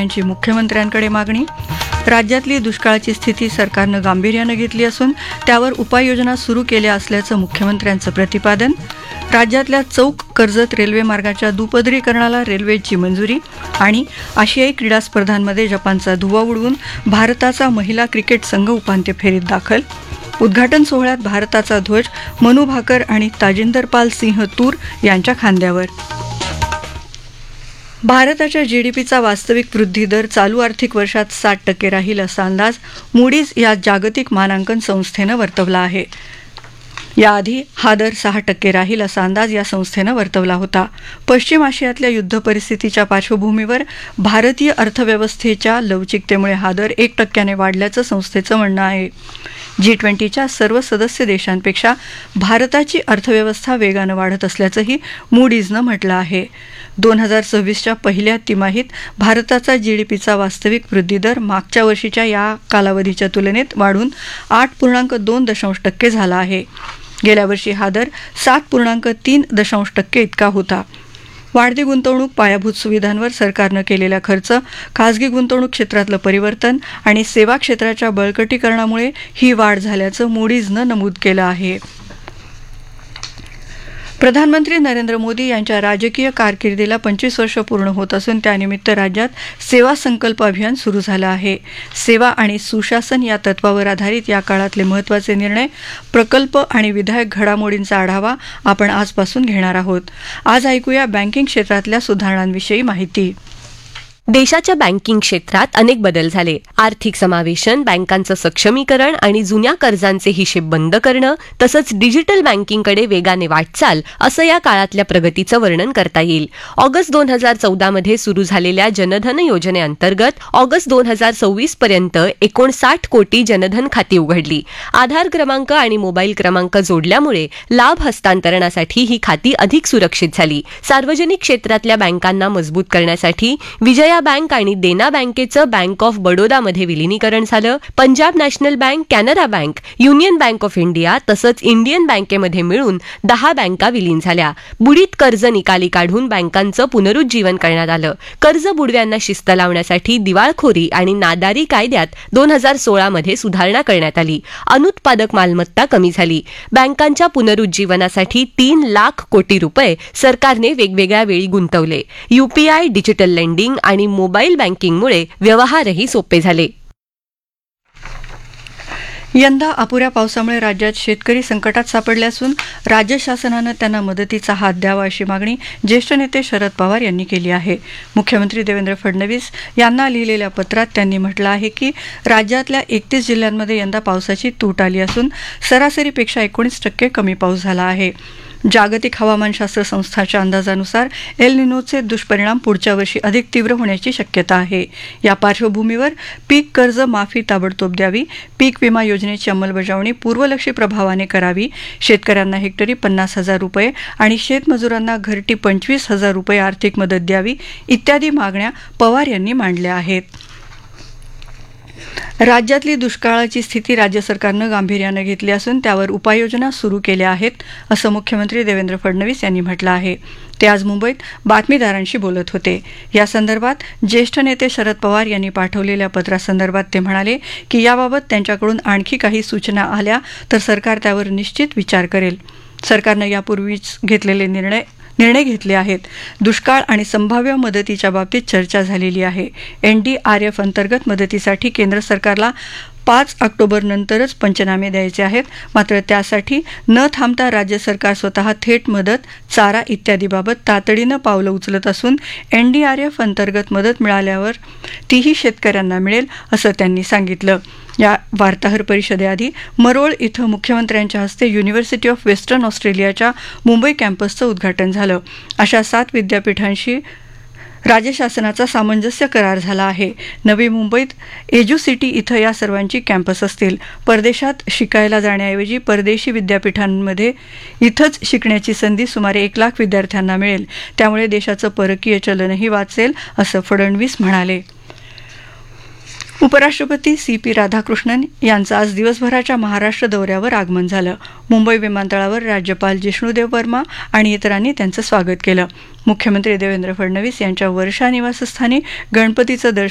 यांची मुख्यमंत्र्यांकडे मागणी. राज्यातली दुष्काळाची स्थिती सरकारनं गांभीर्यानं घेतली असून त्यावर उपाययोजना सुरू केल्या असल्याचं मुख्यमंत्र्यांचं प्रतिपादन. राज्यातल्या चौक कर्जत रेल्वे मार्गाच्या दुपदरीकरणाला रेल्वेची मंजुरी. आणि आशियाई क्रीडा स्पर्धांमध्ये जपानचा धुव्वा उडवून भारताचा महिला क्रिकेट संघ उपांत्य फेरीत दाखल. उद्घाटन सोहळ्यात भारताचा ध्वज मनू भाकर आणि ताजिंदरपाल सिंह तूर यांच्या खांद्यावर. भारताच्या जीडीपीचा वास्तविक वृद्धी दर चालू आर्थिक वर्षात 7% राहील असा अंदाज मूडीज या जागतिक मानांकन संस्थेनं वर्तवला आहे. याआधी हा दर 6% राहील असा अंदाज या संस्थेनं वर्तवला होता. पश्चिम आशियातल्या युद्ध परिस्थितीच्या पार्श्वभूमीवर भारतीय अर्थव्यवस्थेच्या लवचिकतेमुळे हा दर 1% वाढल्याचं संस्थेचं म्हणणं आहे. G20च्या सर्व सदस्य देशांपेक्षा भारताची अर्थव्यवस्था वेगानं वाढत असल्याचंही मूडीजनं म्हटलं आहे. 2026च्या पहिल्या तिमाहीत भारताचा जीडीपीचा वास्तविक वृद्धी दर मागच्या वर्षीच्या या कालावधीच्या तुलनेत वाढून 8.2% झाला आहे. गेल्या वर्षी हा दर 7.3% इतका होता. वाढती गुंतवणूक, पायाभूत सुविधांवर सरकारनं केलेला खर्च, खासगी गुंतवणूक क्षेत्रातलं परिवर्तन आणि सेवा क्षेत्राच्या बळकटीकरणामुळे ही वाढ झाल्याचं मूडीजनं नमूद केलं आहे. प्रधानमंत्री नरेंद्र मोदी यांच्या राजकीय कारकिर्दीला 25 वर्ष पूर्ण होत असून त्यानिमित्त राज्यात सेवा संकल्प अभियान सुरू झालं आहे. सेवा आणि सुशासन या तत्वावर आधारित या काळातले महत्त्वाचे निर्णय, प्रकल्प आणि विधायक घडामोडींचा आढावा आपण आजपासून घेणार आहोत. आज ऐकूया बँकिंग क्षेत्रातल्या सुधारणांविषयी माहिती. देशाच्या बँकिंग क्षेत्रात अनेक बदल झाले. आर्थिक समावेशन, बँकांचं सक्षमीकरण आणि जुन्या कर्जांचे हिशेब बंद करणं तसंच डिजिटल बँकिंगकडे वेगाने वाटचाल असं या काळातल्या प्रगतीचं वर्णन करता येईल. ऑगस्ट 2014 मध्ये सुरू झालेल्या जनधन योजनेअंतर्गत ऑगस्ट 2026 पर्यंत 59 कोटी जनधन खाती उघडली. आधार क्रमांक आणि मोबाईल क्रमांक जोडल्यामुळे लाभ हस्तांतरणासाठी ही खाती अधिक सुरक्षित झाली. सार्वजनिक क्षेत्रातल्या बँकांना मजबूत करण्यासाठी विजया बँक आणि देना बँकेचं बँक ऑफ बडोदामध्ये विलिनीकरण झालं. Punjab national bank, Canara bank, union bank of India तसंच इंडियन बँकेमध्ये मिळून 10 बँका विलीन झाल्या. बुडीत कर्ज निकाली काढून बँकांचं पुनरुज्जीवन करण्यात आलं. कर्ज बुडव्यांना शिस्त लावण्यासाठी दिवाळखोरी आणि नादारी कायद्यात 2016 मध्ये सुधारणा करण्यात आली. अनुत्पादक मालमत्ता कमी झाली. बँकांच्या पुनरुज्जीवनासाठी 3 लाख कोटी रुपये सरकारने वेगवेगळ्या वेळी गुंतवले. UPI, डिजिटल लेंडिंग आणि मोबाईल बँकिंगमुळे व्यवहारही सोपे झाले. यंदा अपुऱ्या पावसामुळे राज्यात शेतकरी संकटात सापडले असून राज्य शासनानं त्यांना मदतीचा हात द्यावा अशी मागणी ज्येष्ठ नेते शरद पवार यांनी केली आहे. मुख्यमंत्री देवेंद्र फडणवीस यांना लिहिलेल्या पत्रात त्यांनी म्हटलं आहे की राज्यातल्या 31 जिल्ह्यांमध्ये यंदा पावसाची तूट आली असून सरासरीपेक्षा 19% कमी पाऊस झाला आहे. जागतिक हवामानशास्त्र संस्थाच्या अंदाजानुसार एल निनोचे दुष्परिणाम पुढच्या वर्षी अधिक तीव्र होण्याची शक्यता आहे. या पार्श्वभूमीवर पीक कर्ज माफी ताबडतोब द्यावी, पीक विमा योजनेची अंमलबजावणी पूर्वलक्षी प्रभावाने करावी, शेतकऱ्यांना हेक्टरी 50,000 रुपये आणि शेतमजुरांना घरटी 25,000 रुपये आर्थिक मदत द्यावी इत्यादी मागण्या पवार यांनी मांडल्या आहेत. राज्यातली दुष्काळाची स्थिती राज्य सरकारनं गांभीर्यानं घेतली असून त्यावर उपाययोजना सुरू केल्या आहेत असं मुख्यमंत्री देवेंद्र फडणवीस यांनी म्हटलं आहे. ते आज मुंबईत बातमीदारांशी बोलत होते. या संदर्भात ज्येष्ठ नेते शरद पवार यांनी पाठवलेल्या पत्रासंदर्भात ते म्हणाले की याबाबत त्यांच्याकडून आणखी काही सूचना आल्या तर सरकार त्यावर निश्चित विचार करेल. सरकारनं यापूर्वीच घेतलेले निर्णय घेतले आहेत. दुष्काळ आणि संभाव्य मदतीच्या बाबतीत चर्चा झालेली आहे. NDRF अंतर्गत मदतीसाठी केंद्र सरकारला 5 ऑक्टोबरनंतरच पंचनामे द्यायचे आहेत. मात्र त्यासाठी न थांबता राज्य सरकार स्वतः थेट मदत, चारा इत्यादीबाबत तातडीनं पावलं उचलत असून NDRF अंतर्गत मदत मिळाल्यावर तीही शेतकऱ्यांना मिळेल असं त्यांनी सांगितलं. या वार्ताहर परिषदेआधी मरोळ इथं मुख्यमंत्र्यांच्या हस्ते युनिव्हर्सिटी ऑफ वेस्टर्न ऑस्ट्रेलियाच्या मुंबई कॅम्पसचं उद्घाटन झालं. अशा 7 विद्यापीठांशी राज्य शासनाचा सामंजस्य करार झाला आहे. नवी मुंबईत एज्युसिटी इथं या सर्वांची कॅम्पस असतील. परदेशात शिकायला जाण्याऐवजी परदेशी विद्यापीठांमध्ये इथंच शिकण्याची संधी सुमारे 1 लाख विद्यार्थ्यांना मिळेल. त्यामुळे देशाचं परकीय चलनही वाचेल असं फडणवीस म्हणाले. उपराष्ट्रपती CP राधाकृष्णन यांचं आज दिवसभराच्या महाराष्ट्र दौऱ्यावर आगमन झालं. मुंबई विमानतळावर राज्यपाल जिष्णुदेव वर्मा आणि इतरांनी त्यांचं स्वागत केलं. मुख्यमंत्री देवेंद्र फडणवीस यांच्या वर्षा निवासस्थानी गणपतीचं दर्शन